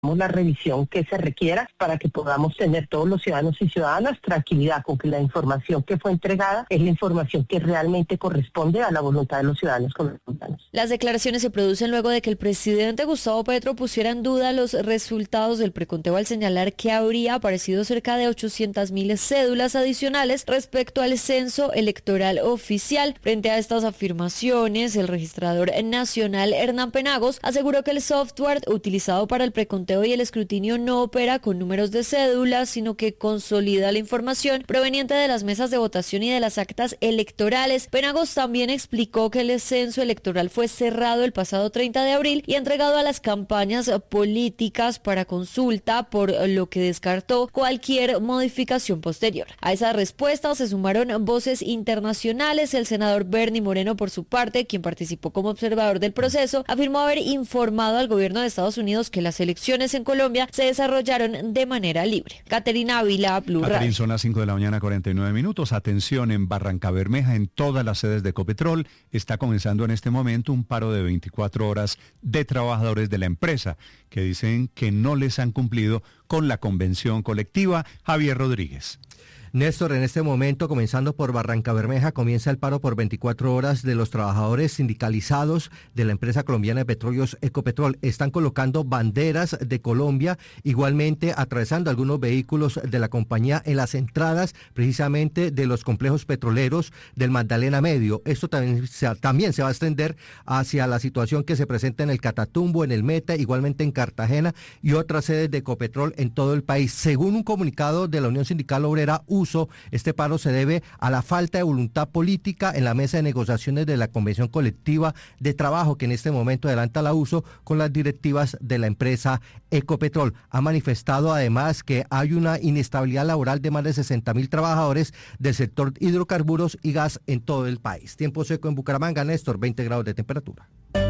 la revisión que se requiera para que podamos tener todos los ciudadanos y ciudadanas tranquilidad con que la información que fue entregada es la información que realmente corresponde a la voluntad de los ciudadanos colombianos. Las declaraciones se producen luego de que el presidente Gustavo Petro pusiera en duda los resultados del preconteo al señalar que habría aparecido cerca de 800.000 cédulas adicionales respecto al censo electoral oficial. Frente a estas afirmaciones, el registrador nacional Hernán Penagos aseguró que el software utilizado para el preconteo y el escrutinio no opera con números de cédulas, sino que consolida la información proveniente de las mesas de votación y de las actas electorales. Penagos también explicó que el censo electoral fue cerrado el pasado 30 de abril y entregado a las campañas políticas para consulta, por lo que descartó cualquier modificación posterior. A esa respuesta se sumaron voces internacionales. El senador Bernie Moreno, por su parte, quien participó como observador del proceso, afirmó haber informado al gobierno de Estados Unidos que las elecciones en Colombia se desarrollaron de manera libre. Caterina Ávila, Blue Radio. Son las 5 de la mañana, 49 minutos. Atención, en Barrancabermeja, en todas las sedes de Ecopetrol, está comenzando en este momento un paro de 24 horas de trabajadores de la empresa que dicen que no les han cumplido con la convención colectiva. Javier Rodríguez. Néstor, en este momento, comenzando por Barrancabermeja, comienza el paro por 24 horas de los trabajadores sindicalizados de la empresa colombiana de petróleos Ecopetrol. Están colocando banderas de Colombia, igualmente atravesando algunos vehículos de la compañía en las entradas precisamente de los complejos petroleros del Magdalena Medio. Esto también se va a extender hacia la situación que se presenta en el Catatumbo, en el Meta, igualmente en Cartagena y otras sedes de Ecopetrol en todo el país. Según un comunicado de la Unión Sindical Obrera, este paro se debe a la falta de voluntad política en la mesa de negociaciones de la Convención Colectiva de Trabajo, que en este momento adelanta la uso con las directivas de la empresa Ecopetrol. Ha manifestado además que hay una inestabilidad laboral de más de 60.000 trabajadores del sector hidrocarburos y gas en todo el país. Tiempo seco en Bucaramanga, Néstor, 20 grados de temperatura.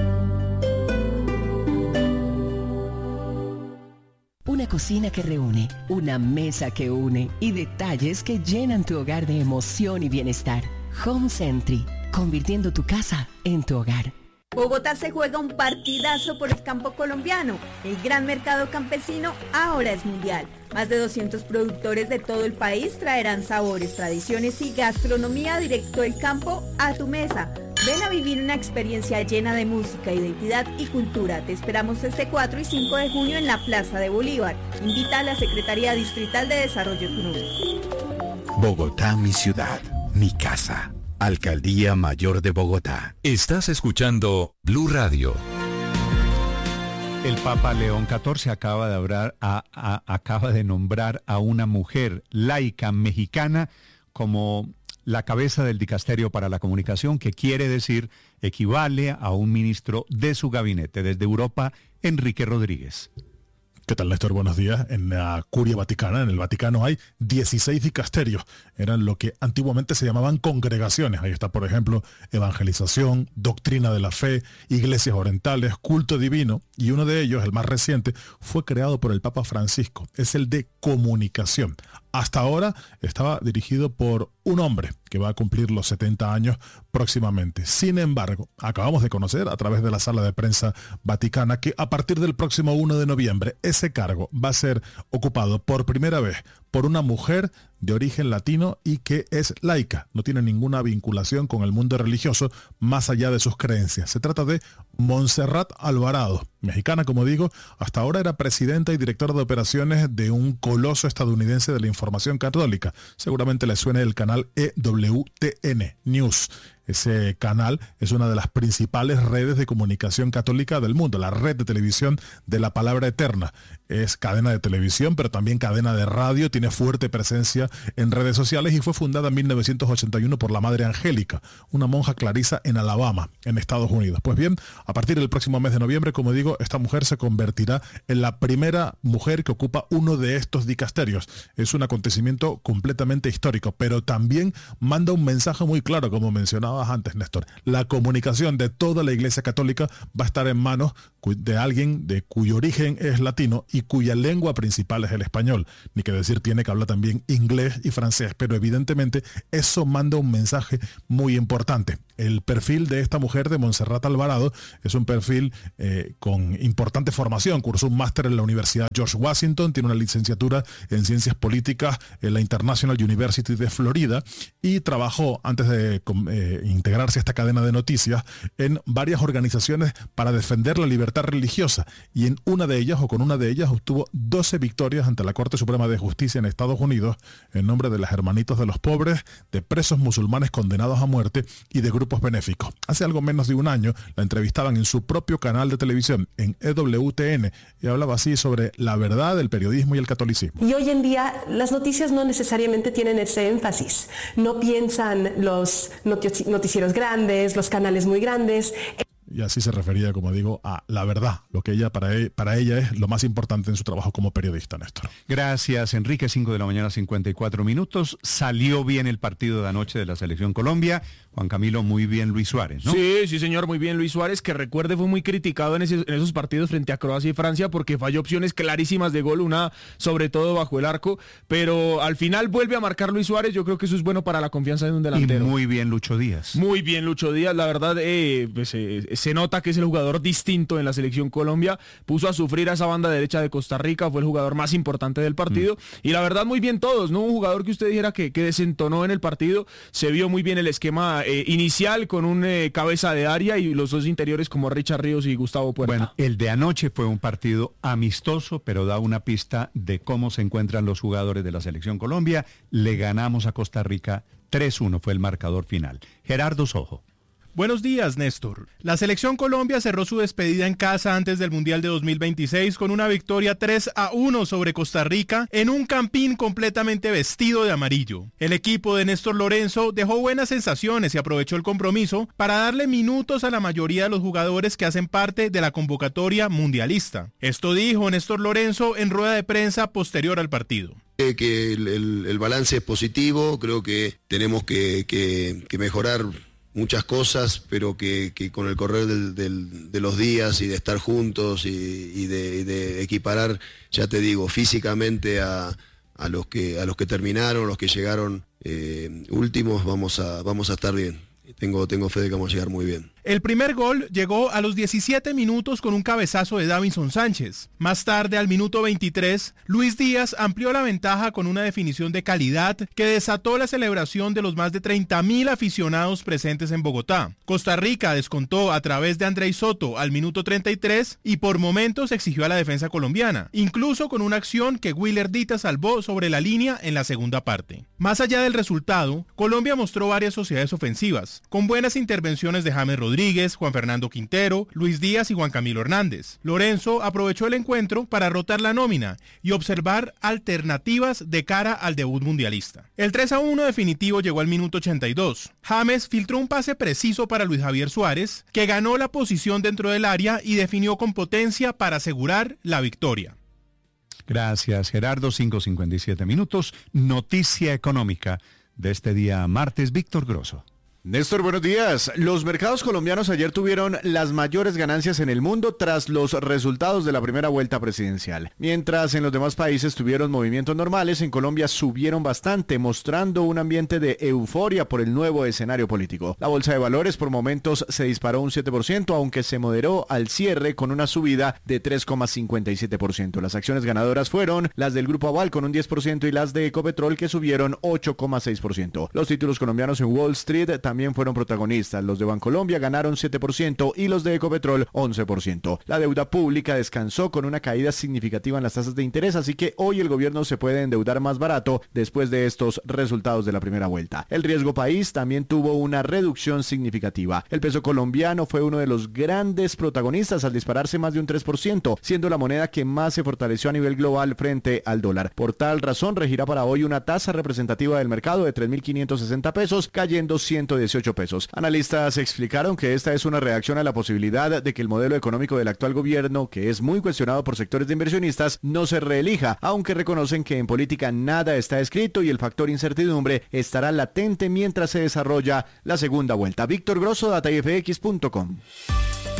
Una cocina que reúne, una mesa que une y detalles que llenan tu hogar de emoción y bienestar. Home Sentry, convirtiendo tu casa en tu hogar. Bogotá se juega un partidazo por el campo colombiano. El gran mercado campesino ahora es mundial. Más de 200 productores de todo el país traerán sabores, tradiciones y gastronomía directo del campo a tu mesa. Ven a vivir una experiencia llena de música, identidad y cultura. Te esperamos este 4 y 5 de junio en la Plaza de Bolívar. Invita a la Secretaría Distrital de Desarrollo Económico. Bogotá, mi ciudad, mi casa. Alcaldía Mayor de Bogotá. Estás escuchando Blue Radio. El Papa León XIV acaba de nombrar a una mujer laica mexicana como la cabeza del dicasterio para la comunicación, que quiere decir equivale a un ministro de su gabinete. Desde Europa, Enrique Rodríguez. ¿Qué tal, Néstor? Buenos días. En la Curia Vaticana, en el Vaticano, hay 16 dicasterios. Eran lo que antiguamente se llamaban congregaciones. Ahí está, por ejemplo, evangelización, doctrina de la fe, iglesias orientales, culto divino. Y uno de ellos, el más reciente, fue creado por el Papa Francisco. Es el de comunicación. Hasta ahora estaba dirigido por un hombre que va a cumplir los 70 años próximamente. Sin embargo, acabamos de conocer a través de la sala de prensa vaticana que a partir del próximo 1 de noviembre ese cargo va a ser ocupado por primera vez por una mujer de origen latino y que es laica. No tiene ninguna vinculación con el mundo religioso más allá de sus creencias. Se trata de Montserrat Alvarado, mexicana, como digo. Hasta ahora era presidenta y directora de operaciones de un coloso estadounidense de la información católica. Seguramente le suene el canal EWTN News. Ese canal es una de las principales redes de comunicación católica del mundo, la red de televisión de la Palabra Eterna. Es cadena de televisión, pero también cadena de radio, tiene fuerte presencia en redes sociales y fue fundada en 1981 por la Madre Angélica, una monja clarisa en Alabama, en Estados Unidos. Pues bien, a partir del próximo mes de noviembre, como digo, esta mujer se convertirá en la primera mujer que ocupa uno de estos dicasterios. Es un acontecimiento completamente histórico, pero también manda un mensaje muy claro, como mencionaba antes, Néstor. La comunicación de toda la Iglesia Católica va a estar en manos de alguien de cuyo origen es latino y cuya lengua principal es el español. Ni que decir tiene que hablar también inglés y francés, pero evidentemente eso manda un mensaje muy importante. El perfil de esta mujer, de Montserrat Alvarado, es un perfil con importante formación. Cursó un máster en la Universidad George Washington, tiene una licenciatura en Ciencias Políticas en la International University de Florida y trabajó, antes de integrarse a esta cadena de noticias, en varias organizaciones para defender la libertad religiosa, y en una de ellas, o con una de ellas, obtuvo 12 victorias ante la Corte Suprema de Justicia en Estados Unidos en nombre de las Hermanitos de los Pobres, de presos musulmanes condenados a muerte y de grupos benéficos. Hace algo menos de un año la entrevistaban en su propio canal de televisión, en EWTN, y hablaba así sobre la verdad, el periodismo y el catolicismo. Y hoy en día las noticias no necesariamente tienen ese énfasis. No piensan los noticieros grandes, los canales muy grandes. Y así se refería, como digo, a la verdad, lo que para ella es lo más importante en su trabajo como periodista, Néstor. Gracias, Enrique. 5 de la mañana, 54 minutos. Salió bien el partido de anoche de la Selección Colombia. Juan Camilo, muy bien Luis Suárez, ¿no? Sí, señor, muy bien Luis Suárez, que recuerde fue muy criticado en esos partidos frente a Croacia y Francia porque falló opciones clarísimas de gol, una sobre todo bajo el arco, pero al final vuelve a marcar Luis Suárez. Yo creo que eso es bueno para la confianza de un delantero. Y muy bien Lucho Díaz. Muy bien Lucho Díaz, la verdad, se nota que es el jugador distinto en la Selección Colombia, puso a sufrir a esa banda derecha de Costa Rica, fue el jugador más importante del partido, y la verdad muy bien todos, ¿no? Un jugador que usted dijera que desentonó en el partido, se vio muy bien el esquema inicial con un cabeza de área y los dos interiores como Richard Ríos y Gustavo Puerta. Bueno, el de anoche fue un partido amistoso, pero da una pista de cómo se encuentran los jugadores de la Selección Colombia. Le ganamos a Costa Rica 3-1 fue el marcador final. Gerardo Sojo. Buenos días, Néstor. La Selección Colombia cerró su despedida en casa antes del Mundial de 2026 con una victoria 3-1 sobre Costa Rica en un campín completamente vestido de amarillo. El equipo de Néstor Lorenzo dejó buenas sensaciones y aprovechó el compromiso para darle minutos a la mayoría de los jugadores que hacen parte de la convocatoria mundialista. Esto dijo Néstor Lorenzo en rueda de prensa posterior al partido. Que el balance es positivo, creo que tenemos que mejorar muchas cosas, pero que con el correr de los días y de estar juntos y de equiparar, ya te digo, físicamente a los que terminaron, los que llegaron últimos, vamos a estar bien. Tengo fe de que vamos a llegar muy bien. El primer gol llegó a los 17 minutos con un cabezazo de Davinson Sánchez. Más tarde, al minuto 23, Luis Díaz amplió la ventaja con una definición de calidad que desató la celebración de los más de 30.000 aficionados presentes en Bogotá. Costa Rica descontó a través de Andrei Soto al minuto 33 y por momentos exigió a la defensa colombiana, incluso con una acción que Willer Dita salvó sobre la línea en la segunda parte. Más allá del resultado, Colombia mostró varias sociedades ofensivas, con buenas intervenciones de James Rodríguez, Juan Fernando Quintero, Luis Díaz y Juan Camilo Hernández. Lorenzo aprovechó el encuentro para rotar la nómina y observar alternativas de cara al debut mundialista. El 3-1 definitivo llegó al minuto 82. James filtró un pase preciso para Luis Javier Suárez, que ganó la posición dentro del área y definió con potencia para asegurar la victoria. Gracias, Gerardo. 5:57 minutos. Noticia económica de este día martes. Víctor Grosso. Néstor, buenos días. Los mercados colombianos ayer tuvieron las mayores ganancias en el mundo tras los resultados de la primera vuelta presidencial. Mientras en los demás países tuvieron movimientos normales, en Colombia subieron bastante, mostrando un ambiente de euforia por el nuevo escenario político. La bolsa de valores por momentos se disparó un 7%, aunque se moderó al cierre con una subida de 3,57%. Las acciones ganadoras fueron las del Grupo Aval con un 10% y las de Ecopetrol que subieron 8,6%. Los títulos colombianos en Wall Street también fueron protagonistas. Los de Bancolombia ganaron 7% y los de Ecopetrol 11%. La deuda pública descansó con una caída significativa en las tasas de interés, así que hoy el gobierno se puede endeudar más barato después de estos resultados de la primera vuelta. El riesgo país también tuvo una reducción significativa. El peso colombiano fue uno de los grandes protagonistas al dispararse más de un 3%, siendo la moneda que más se fortaleció a nivel global frente al dólar. Por tal razón, regirá para hoy una tasa representativa del mercado de 3.560 pesos, cayendo 118 pesos. Analistas explicaron que esta es una reacción a la posibilidad de que el modelo económico del actual gobierno, que es muy cuestionado por sectores de inversionistas, no se reelija, aunque reconocen que en política nada está escrito y el factor incertidumbre estará latente mientras se desarrolla la segunda vuelta. Víctor Grosso, datafx.com.